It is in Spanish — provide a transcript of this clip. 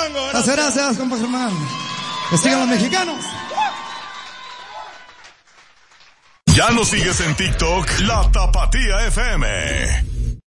Chilango. Gracias, compa Germán. Que sigan los mexicanos. Ya nos sigues en TikTok, La Tapatía FM.